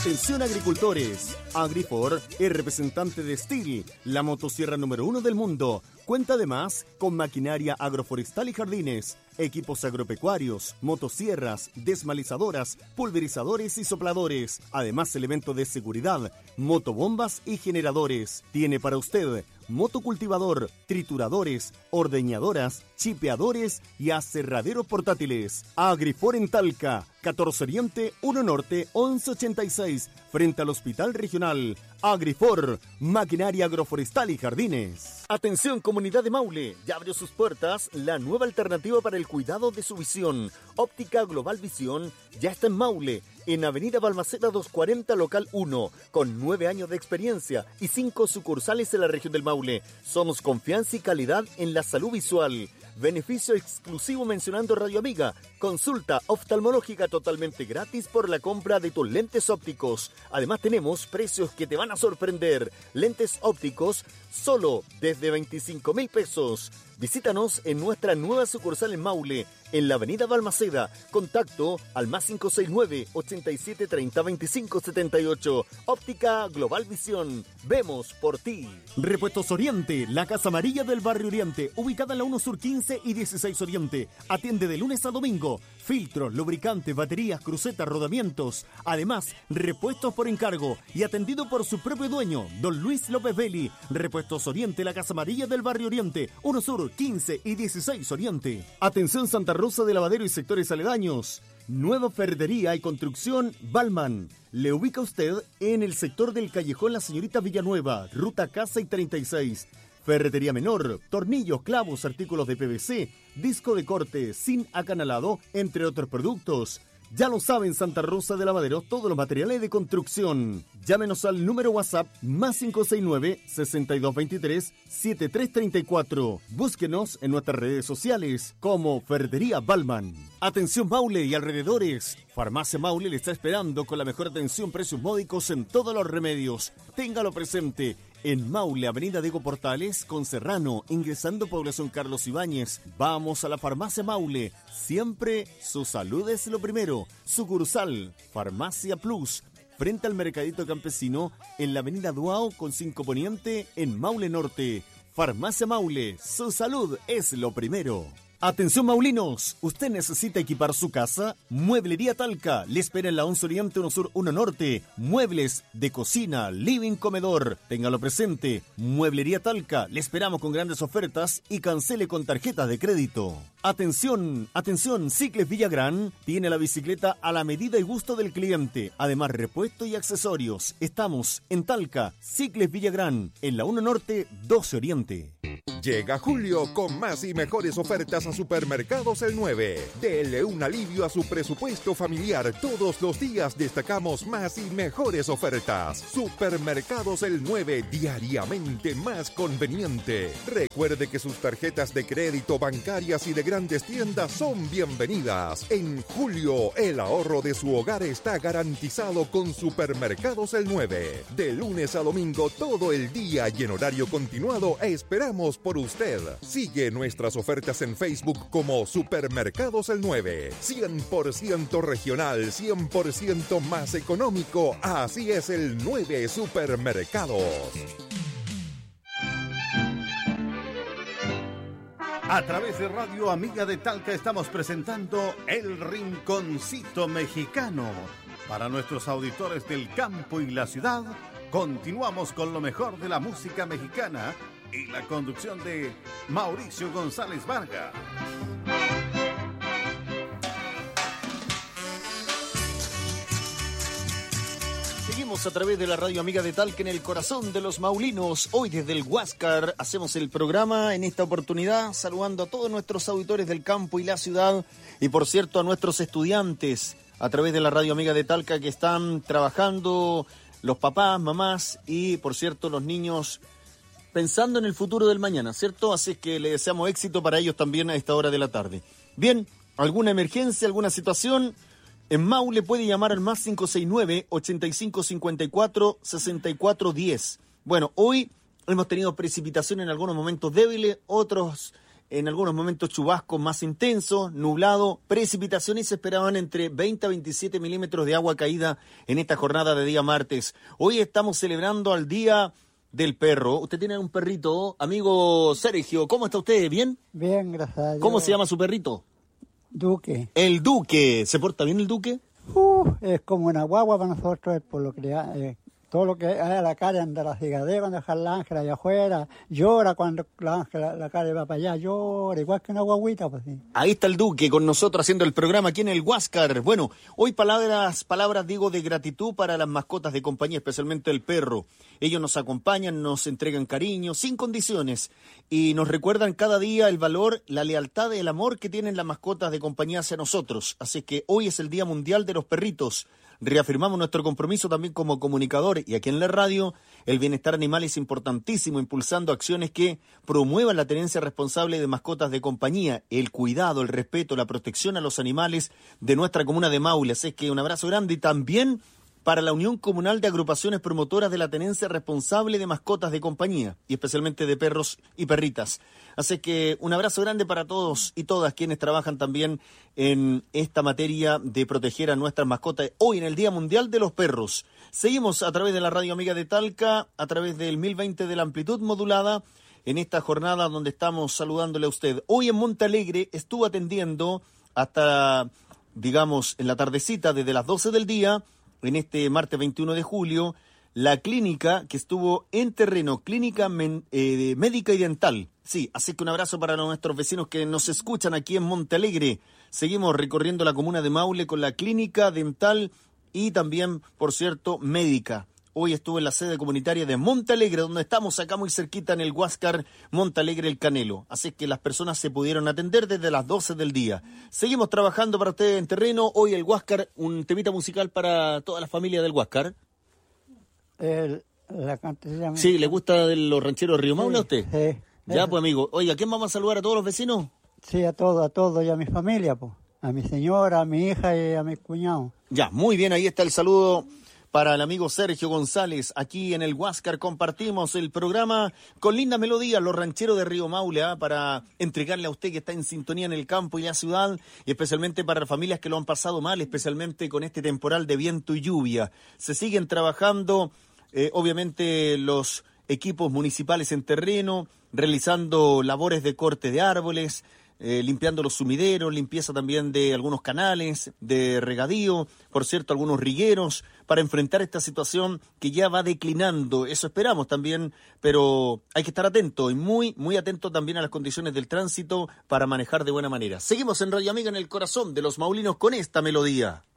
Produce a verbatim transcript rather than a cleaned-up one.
Atención agricultores, Agrifor es representante de Stihl, la motosierra número uno del mundo. Cuenta además con maquinaria agroforestal y jardines, equipos agropecuarios, motosierras, desmalizadoras, pulverizadores y sopladores. Además, elementos de seguridad, motobombas y generadores. Tiene para usted motocultivador, trituradores, ordeñadoras, chipeadores y aserraderos portátiles. Agrifor en Talca, catorce Oriente, uno Norte, once ochenta y seis, frente al Hospital Regional. Agrifor, maquinaria agroforestal y jardines. Atención comunidad de Maule, ya abrió sus puertas la nueva alternativa para el cuidado de su visión. Óptica Global Visión ya está en Maule, en Avenida Balmaceda doscientos cuarenta, local uno, con nueve años de experiencia y cinco sucursales en la región del Maule. Somos confianza y calidad en la salud visual. Beneficio exclusivo mencionando Radio Amiga. Consulta oftalmológica totalmente gratis por la compra de tus lentes ópticos. Además tenemos precios que te van a sorprender. Lentes ópticos solo desde veinticinco mil pesos. Visítanos en nuestra nueva sucursal en Maule, en la avenida Balmaceda. Contacto al más cinco seis nueve, ochenta y siete, treinta, veinticinco, setenta y ocho. Óptica Global Visión. Vemos por ti. Repuestos Oriente, la Casa Amarilla del Barrio Oriente, ubicada en la uno Sur quince y dieciséis Oriente. Atiende de lunes a domingo. Filtros, lubricantes, baterías, crucetas, rodamientos. Además, repuestos por encargo y atendido por su propio dueño, don Luis López Belli. Repuestos Oriente, la Casa Amarilla del Barrio Oriente, uno Sur quince y dieciséis Oriente. Atención Santa Rosa de Lavadero y sectores aledaños. Nueva ferretería y construcción Balman. Le ubica usted en el sector del Callejón La Señorita Villanueva, ruta Casa y treinta y seis. Ferretería menor, tornillos, clavos, artículos de P V C, disco de corte, sin acanalado, entre otros productos. Ya lo saben, Santa Rosa de Lavadero, todos los materiales de construcción. Llámenos al número WhatsApp más cinco seis nueve, seis dos dos tres, siete tres tres cuatro. Búsquenos en nuestras redes sociales como Ferretería Balman. Atención Maule y alrededores. Farmacia Maule le está esperando con la mejor atención, precios módicos en todos los remedios. Téngalo presente. En Maule, avenida Diego Portales, con Serrano, ingresando población Carlos Ibáñez. Vamos a la Farmacia Maule. Siempre su salud es lo primero. Sucursal, Farmacia Plus, frente al Mercadito Campesino, en la avenida Duao, con cinco Poniente, en Maule Norte. Farmacia Maule, su salud es lo primero. Atención maulinos, ¿usted necesita equipar su casa? Mueblería Talca le espera en la once Oriente, uno Sur, uno Norte. Muebles de cocina, living, comedor. Téngalo presente. Mueblería Talca, le esperamos con grandes ofertas y cancele con tarjetas de crédito. Atención, atención, Cicles Villagrán tiene la bicicleta a la medida y gusto del cliente. Además, repuesto y accesorios. Estamos en Talca, Cicles Villagrán, en la uno Norte, doce Oriente. Llega julio con más y mejores ofertas a Supermercados El nueve. Dele un alivio a su presupuesto familiar. Todos los días destacamos más y mejores ofertas. Supermercados El nueve, diariamente más conveniente. Recuerde que sus tarjetas de crédito, bancarias y de grandes tiendas son bienvenidas. En julio, el ahorro de su hogar está garantizado con Supermercados El nueve. De lunes a domingo, todo el día y en horario continuado, esperamos por usted. Sigue nuestras ofertas en Facebook como Supermercados El nueve. cien por ciento regional, cien por ciento más económico. Así es El nueve Supermercados. A través de Radio Amiga de Talca estamos presentando El Rinconcito Mexicano. Para nuestros auditores del campo y la ciudad, continuamos con lo mejor de la música mexicana y la conducción de Mauricio González Vargas. Seguimos a través de la Radio Amiga de Talca en el corazón de los maulinos. Hoy desde el Huáscar hacemos el programa en esta oportunidad saludando a todos nuestros auditores del campo y la ciudad y por cierto a nuestros estudiantes a través de la Radio Amiga de Talca que están trabajando, los papás, mamás y por cierto los niños pensando en el futuro del mañana, ¿cierto? Así es que le deseamos éxito para ellos también a esta hora de la tarde. Bien, ¿alguna emergencia, alguna situación? En Maule puede llamar al más cinco seis nueve, ochenta y cinco cincuenta y cuatro, sesenta y cuatro diez. Bueno, hoy hemos tenido precipitación en algunos momentos débiles, otros en algunos momentos chubascos más intensos, nublado, precipitaciones se esperaban entre veinte a veintisiete milímetros de agua caída en esta jornada de día martes. Hoy estamos celebrando al Día del Perro. Usted tiene un perrito, amigo Sergio, ¿cómo está usted? ¿Bien? Bien, gracias a Dios. ¿Cómo se llama su perrito? Duque. El Duque. ¿Se porta bien el Duque? Uh, es como una guagua para nosotros, es por lo que eh, todo lo que hay a la calle, anda la cigadera, cuando deja la Ángela allá afuera, llora cuando la Ángela, la calle va para allá, llora, igual que una guaguita, pues sí. Ahí está el Duque con nosotros haciendo el programa aquí en el Huáscar. Bueno, hoy palabras, palabras digo de gratitud para las mascotas de compañía, especialmente el perro. Ellos nos acompañan, nos entregan cariño, sin condiciones, y nos recuerdan cada día el valor, la lealtad y el amor que tienen las mascotas de compañía hacia nosotros. Así que hoy es el Día Mundial de los Perritos. Reafirmamos nuestro compromiso también como comunicador y aquí en la radio. El bienestar animal es importantísimo, impulsando acciones que promuevan la tenencia responsable de mascotas de compañía, el cuidado, el respeto, la protección a los animales de nuestra comuna de Maule. Así que un abrazo grande y también para la Unión Comunal de Agrupaciones Promotoras de la Tenencia Responsable de Mascotas de Compañía, y especialmente de perros y perritas. Así que un abrazo grande para todos y todas quienes trabajan también en esta materia de proteger a nuestras mascotas hoy en el Día Mundial de los Perros. Seguimos a través de la Radio Amiga de Talca, a través del mil veinte de la amplitud modulada, en esta jornada donde estamos saludándole a usted. Hoy en Montalegre estuvo atendiendo hasta, digamos, en la tardecita, desde las doce del día, en este martes veintiuno de julio, la clínica que estuvo en terreno, clínica men, eh, médica y dental. Sí, así que un abrazo para nuestros vecinos que nos escuchan aquí en Montalegre. Seguimos recorriendo la comuna de Maule con la clínica dental y también, por cierto, médica. Hoy estuve en la sede comunitaria de Montalegre, donde estamos acá muy cerquita en el Huáscar, Montalegre El Canelo. Así que las personas se pudieron atender desde las doce del día. Seguimos trabajando para ustedes en terreno. Hoy el Huáscar, un temita musical para toda la familia del Huáscar. El, la canta se llama... Sí, ¿le gusta de los rancheros de Río Maule a usted? Sí. Ya, pues, amigo. Oiga, ¿quién vamos a saludar a todos los vecinos? Sí, a todos, a todos y a mi familia, pues. A mi señora, a mi hija y a mi cuñado. Ya, muy bien, ahí está el saludo para el amigo Sergio González. Aquí en el Huáscar compartimos el programa con linda melodía, los rancheros de Río Maule, ¿eh? Para entregarle a usted que está en sintonía en el campo y la ciudad, y especialmente para las familias que lo han pasado mal, especialmente con este temporal de viento y lluvia. Se siguen trabajando, eh, obviamente, los equipos municipales en terreno, realizando labores de corte de árboles, Eh, limpiando los sumideros, limpieza también de algunos canales, de regadío, por cierto, algunos rigueros, para enfrentar esta situación que ya va declinando. Eso esperamos también, pero hay que estar atento y muy, muy atento también a las condiciones del tránsito para manejar de buena manera. Seguimos en Radio Amiga en el corazón de los maulinos con esta melodía.